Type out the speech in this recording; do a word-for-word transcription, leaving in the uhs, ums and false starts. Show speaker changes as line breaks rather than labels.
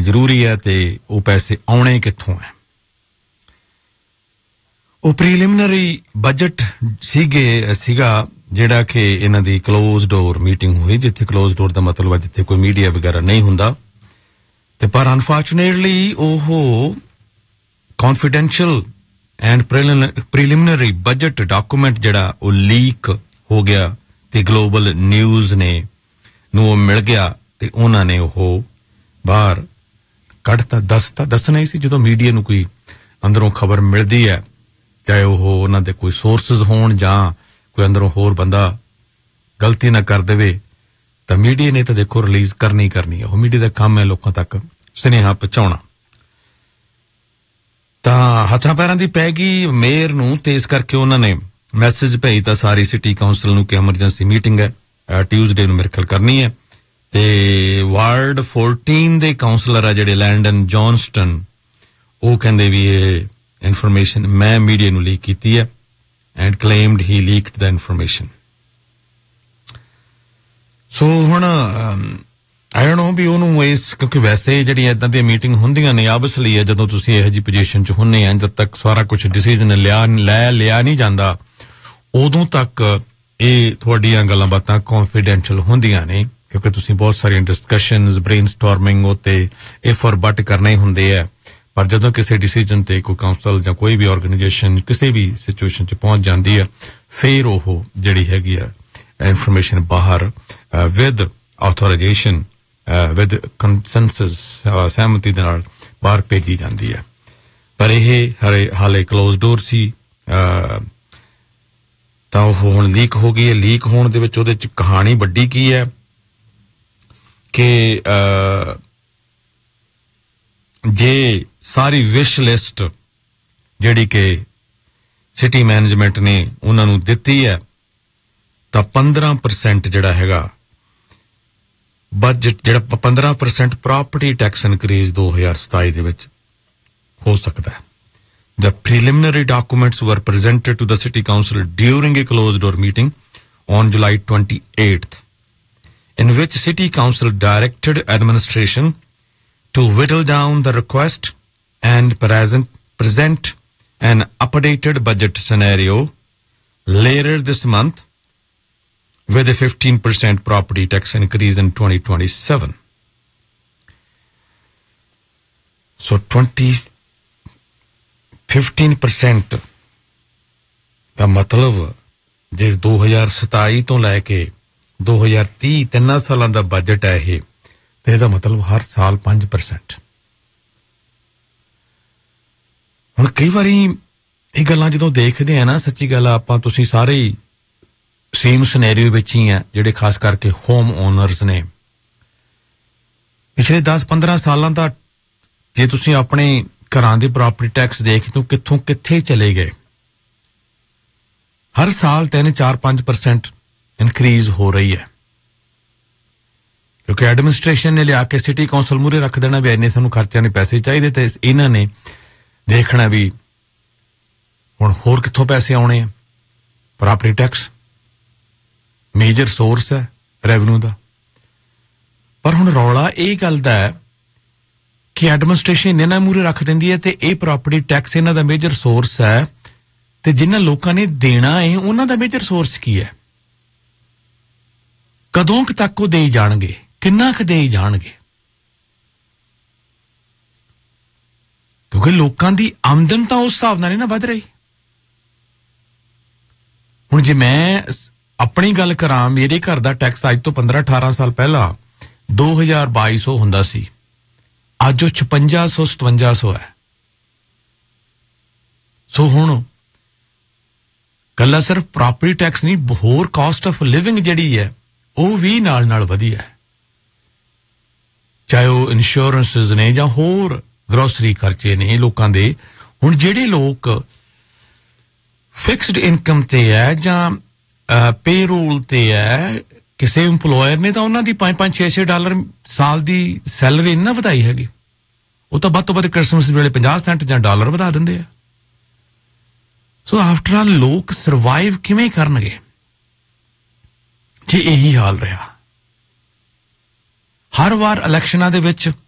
ਜ਼ਰੂਰੀ ਹੈ ਤੇ ਉਹ ਪੈਸੇ ਆਉਣੇ ਕਿੱਥੋਂ ਹੈ। ਉਹ ਪ੍ਰੀਲਿਮਿਨਰੀ ਬਜਟ ਸੀਗੇ ਸੀਗਾ ਜਿਹੜਾ ਕਿ ਇਹਨਾਂ ਦੀ ਕਲੋਜ਼ ਡੋਰ ਮੀਟਿੰਗ ਹੋਈ, ਜਿੱਥੇ ਕਲੋਜ਼ ਡੋਰ ਦਾ ਮਤਲਬ ਹੈ ਜਿੱਥੇ ਕੋਈ ਮੀਡੀਆ ਵਗੈਰਾ ਨਹੀਂ ਹੁੰਦਾ, ਤੇ ਪਰ ਅਨਫੋਰਚੂਨੇਟਲੀ ਉਹ confidential and preliminary budget document ਜਿਹੜਾ ਉਹ ਲੀਕ ਹੋ ਗਿਆ ਤੇ ਗਲੋਬਲ ਨਿਊਜ਼ ਨੇ ਨੂੰ ਉਹ ਮਿਲ ਗਿਆ ਤੇ ਉਹਨਾਂ ਨੇ ਉਹ ਬਾਹਰ ਕੱਢਤਾ, ਦੱਸਤਾ। ਦੱਸਣਾ ਹੀ ਸੀ ਜਦੋਂ ਮੀਡੀਆ ਨੂੰ ਕੋਈ ਅੰਦਰੋਂ ਖਬਰ ਮਿਲਦੀ ਹੈ, ਚਾਹੇ ਉਹ ਉਹਨਾਂ ਦੇ ਕੋਈ ਸੋਰਸਿਸ ਹੋਣ ਜਾਂ ਕੋਈ ਅੰਦਰੋਂ ਹੋਰ ਬੰਦਾ ਗਲਤੀ ਨਾ ਕਰ ਦੇਵੇ, ਤਾਂ ਮੀਡੀਆ ਨੇ ਤਾਂ ਦੇਖੋ ਰਿਲੀਜ਼ ਕਰਨੀ ਕਰਨੀ ਹੈ। ਉਹ ਮੀਡੀਆ ਦਾ ਕੰਮ ਹੈ ਲੋਕਾਂ ਤੱਕ ਸੁਨੇਹਾ ਪਹੁੰਚਾਉਣਾ। ਤਾਂ ਹੱਥਾਂ ਪੈਰਾਂ ਦੀ ਪੈ ਗਈ ਮੇਅਰ ਨੂੰ, ਤੇ ਇਸ ਕਰਕੇ ਉਹਨਾਂ ਨੇ ਮੈਸੇਜ ਭੇਜਤਾ ਸਾਰੀ ਸਿਟੀ ਕਾਉਂਸਲ ਨੂੰ ਕਿ ਐਮਰਜੈਂਸੀ ਮੀਟਿੰਗ ਹੈ ਟਿਊਜ਼ਡੇ ਨੂੰ ਮੇਰੇ ਖਿਆਲ ਕਰਨੀ ਹੈ। ਤੇ ਵਾਰਡ ਚੌਦਾਂ ਦੇ ਕਾਉਂਸਲਰ ਆ ਜਿਹੜੇ ਲੈਂਡਨ ਜੌਨਸਟਨ, ਉਹ ਕਹਿੰਦੇ ਵੀ ਇਹ ਇਨਫੋਰਮੇਸ਼ਨ ਮੈਂ ਮੀਡੀਆ ਨੂੰ ਲੀਕ ਕੀਤੀ ਹੈ and ਕਲੇਮਡ he liquid the information. ਸੋ ਹੁਣ ਆਈ ਡੋਨਟ ਨੋ ਵੀ ਉਹਨੂੰ ਇਸ, ਕਿਉਂਕਿ ਵੈਸੇ ਜਿਹੜੀਆਂ ਏਦਾਂ ਦੀਆਂ ਮੀਟਿੰਗ ਹੁੰਦੀਆਂ ਨੇ ਆਬਵੀਅਸਲੀ ਹੈ ਜਦੋਂ ਤੁਸੀਂ ਇਹੋ ਜਿਹੀ ਪੋਜੀਸ਼ਨ 'ਚ ਹੁੰਦੇ ਆ, ਜਦ ਤੱਕ ਸਾਰਾ ਕੁਛ ਡਿਸੀਜ਼ਨ ਲਿਆ ਲੈ ਲਿਆ ਨਹੀਂ ਜਾਂਦਾ ਉਦੋਂ ਤੱਕ ਇਹ ਤੁਹਾਡੀਆਂ ਗੱਲਾਂ ਬਾਤਾਂ ਕੌਨਫੀਡੈਂਸ਼ੀਅਲ ਹੁੰਦੀਆਂ ਨੇ, ਕਿਉਂਕਿ ਤੁਸੀਂ ਬਹੁਤ ਸਾਰੀਆਂ ਡਿਸਕਸ਼ਨਸ ਬ੍ਰੇਨਸਟਾਰਮਿੰਗ ਉੱਤੇ ਇਫ ਔਰ ਬਟ ਕਰਨੇ ਹੀ ਹੁੰਦੇ ਆ। ਪਰ ਜਦੋਂ ਕਿਸੇ ਡਿਸੀਜਨ ਤੇ ਕੋਈ ਕਾਉਂਸਲ ਜਾਂ ਕੋਈ ਵੀ ਆਰਗੇਨਾਈਜੇਸ਼ਨ ਕਿਸੇ ਵੀ ਸਿਚੁਏਸ਼ਨ 'ਚ ਪਹੁੰਚ ਜਾਂਦੀ ਹੈ, ਫਿਰ ਉਹ ਜਿਹੜੀ ਹੈਗੀ ਆ ਇਨਫੋਰਮੇਸ਼ਨ ਬਾਹਰ ਵਿਦ ਆਥੋਰਾਈਜੇਸ਼ਨ ਵਿਦ ਕੰਸੈਂਸਸ ਸਹਿਮਤੀ ਦੇ ਨਾਲ ਬਾਹਰ ਭੇਜੀ ਜਾਂਦੀ ਹੈ। ਪਰ ਇਹ ਹਰੇ ਹਾਲੇ ਕਲੋਜ਼ ਡੋਰ ਸੀ, ਤਾਂ ਉਹ ਹੁਣ ਲੀਕ ਹੋ ਗਈ ਹੈ। ਲੀਕ ਹੋਣ ਦੇ ਵਿੱਚ ਉਹਦੇ 'ਚ ਕਹਾਣੀ ਵੱਡੀ ਕੀ ਹੈ ਕਿ ਜੇ ਸਾਰੀ ਵਿਸ਼ ਲਿਸਟ ਜਿਹੜੀ ਕਿ ਸਿਟੀ ਮੈਨੇਜਮੈਂਟ ਨੇ ਉਹਨਾਂ ਨੂੰ ਦਿੱਤੀ ਹੈ, ਤਾਂ ਪੰਦਰਾਂ ਪਰਸੈਂਟ ਜਿਹੜਾ ਹੈਗਾ ਬਜਟ, ਜਿਹੜਾ ਪੰਦਰਾਂ ਪਰਸੈਂਟ ਪ੍ਰਾਪਰਟੀ ਟੈਕਸ ਇਨਕਰੀਜ਼ ਦੋ ਹਜ਼ਾਰ ਸਤਾਈ ਦੇ ਵਿੱਚ ਹੋ ਸਕਦਾ ਹੈ। The preliminary documents were presented to the City Council during a closed-door meeting on July twenty-eighth, in which City Council directed administration to whittle down the request and present, present an updated budget scenario later this month with a fifteen percent property tax increase in twenty twenty-seven. So twenty fifteen percent ਦਾ ਮਤਲਬ ਜੇ ਦੋ ਹਜ਼ਾਰ ਸਤਾਈ ਤੋਂ ਲੈ ਕੇ ਦੋ ਹਜ਼ਾਰ ਤੀਹ ਤਿੰਨਾਂ ਸਾਲਾਂ ਦਾ ਬਜਟ ਹੈ ਇਹ, ਤੇ ਇਹਦਾ ਮਤਲਬ ਹਰ ਸਾਲ ਪੰਜ ਪਰਸੈਂਟ। ਹੁਣ ਕਈ ਵਾਰੀ ਇਹ ਗੱਲਾਂ ਜਦੋਂ ਦੇਖਦੇ ਆ ਨਾ, ਸੱਚੀ ਗੱਲ ਆ, ਆਪਾਂ ਤੁਸੀਂ ਸਾਰੇ ਹੀ ਸੇਮ ਸਿਨੈਰੀਓ ਵਿੱਚ ਹੀ ਆ ਜਿਹੜੇ ਖਾਸ ਕਰਕੇ ਹੋਮ ਓਨਰਸ ਨੇ। ਪਿਛਲੇ ਦਸ ਪੰਦਰਾਂ ਸਾਲਾਂ ਦਾ ਜੇ ਤੁਸੀਂ ਆਪਣੇ ਘਰਾਂ ਦੇ ਪ੍ਰਾਪਰਟੀ ਟੈਕਸ ਦੇਖ ਤੂੰ ਕਿੱਥੋਂ ਕਿੱਥੇ ਚਲੇ ਗਏ। ਹਰ ਸਾਲ ਤਿੰਨ ਚਾਰ ਪੰਜ ਪਰਸੈਂਟ ਇਨਕਰੀਜ਼ ਹੋ ਰਹੀ ਹੈ, ਕਿਉਂਕਿ ਐਡਮਿਨਿਸਟ੍ਰੇਸ਼ਨ ਨੇ ਲਿਆ ਕੇ ਸਿਟੀ ਕੌਂਸਲ ਮੂਹਰੇ ਰੱਖ ਦੇਣਾ ਵੀ ਇੰਨੇ ਸਾਨੂੰ ਖਰਚਿਆਂ ਦੇ ਪੈਸੇ ਚਾਹੀਦੇ, ਤੇ ਇਹਨਾਂ ਨੇ ਦੇਖਣਾ ਵੀ ਹੁਣ ਹੋਰ ਕਿੱਥੋਂ ਪੈਸੇ ਆਉਣੇ ਆ। ਪ੍ਰਾਪਰਟੀ ਟੈਕਸ ਮੇਜਰ ਸੋਰਸ ਹੈ ਰੈਵਨਿਊ ਦਾ। ਪਰ ਹੁਣ ਰੌਲਾ ਇਹ ਗੱਲ ਦਾ ਹੈ ਕਿ ਐਡਮਿਨਿਸਟ੍ਰੇਸ਼ਨ ਇਹਨਾਂ ਮੂਹਰੇ ਰੱਖ ਦਿੰਦੀ ਹੈ ਤੇ ਇਹ ਪ੍ਰਾਪਰਟੀ ਟੈਕਸ ਇਹਨਾਂ ਦਾ ਮੇਜਰ ਸੋਰਸ ਹੈ, ਤੇ ਜਿਨ੍ਹਾਂ ਲੋਕਾਂ ਨੇ ਦੇਣਾ ਹੈ ਉਹਨਾਂ ਦਾ ਮੇਜਰ ਸੋਰਸ ਕੀ ਹੈ? ਕਦੋਂ ਕੁ ਤੱਕ ਉਹ ਦੇਈ ਜਾਣਗੇ, ਕਿੰਨਾ ਕੁ ਦੇਈ ਜਾਣਗੇ? ਕਿਉਂਕਿ ਲੋਕਾਂ ਦੀ ਆਮਦਨ ਤਾਂ ਉਸ ਹਿਸਾਬ ਨਾਲ ਨਹੀਂ ਨਾ ਵੱਧ ਰਹੀ। ਹੁਣ ਜੇ ਮੈਂ ਆਪਣੀ ਗੱਲ ਕਰਾਂ, ਮੇਰੇ ਘਰ ਦਾ ਟੈਕਸ ਅੱਜ ਤੋਂ ਪੰਦਰਾਂ ਅਠਾਰਾਂ ਸਾਲ ਪਹਿਲਾਂ ਦੋ ਹਜ਼ਾਰ ਬਾਈ ਸੌ ਹੁੰਦਾ ਸੀ, ਅੱਜ ਉਹ ਛਪੰਜਾ ਸੌ ਸਤਵੰਜਾ ਸੌ ਹੈ। ਸੋ ਹੁਣ ਕੱਲਾ ਸਿਰਫ ਪ੍ਰਾਪਰਟੀ ਟੈਕਸ ਨਹੀਂ, ਹੋਰ ਕਾਸਟ ਆਫ ਲਿਵਿੰਗ ਜਿਹੜੀ ਹੈ ਉਹ ਵੀ ਨਾਲ ਨਾਲ ਵਧੀ ਹੈ, ਚਾਹੇ ਉਹ ਇੰਸ਼ੋਰੈਂਸਿਸ ਨੇ ਜਾਂ ਹੋਰ ਗਰੋਸਰੀ ਖਰਚੇ ਨੇ ਲੋਕਾਂ ਦੇ। ਹੁਣ ਜਿਹੜੇ ਲੋਕ ਫਿਕਸਡ ਇਨਕਮ ਤੇ ਹੈ ਜਾਂ ਪੇਰੋਲ ਤੇ ਹੈ, ਕਿਸੇ ਇੰਪਲੋਇਰ ਨੇ ਤਾਂ ਉਹਨਾਂ ਦੀ ਪੰਜ ਪੰਜ ਛੇ ਛੇ ਡਾਲਰ ਸਾਲ ਦੀ ਸੈਲਰੀ ਨਹੀਂ ਨਾ ਵਧਾਈ ਹੈਗੀ, ਉਹ ਤਾਂ ਵੱਧ ਤੋਂ ਵੱਧ ਕ੍ਰਿਸਮਸ ਵੇਲੇ ਪੰਜਾਹ ਸੈਂਟ ਜਾਂ ਡਾਲਰ ਵਧਾ ਦਿੰਦੇ ਆ। ਸੋ ਆਫਟਰ ਆਲ ਲੋਕ ਸਰਵਾਈਵ ਕਿਵੇਂ ਕਰਨਗੇ ਜੇ ਇਹੀ ਹਾਲ ਰਿਹਾ? ਹਰ ਵਾਰ ਇਲੈਕਸ਼ਨਾਂ ਦੇ ਵਿੱਚ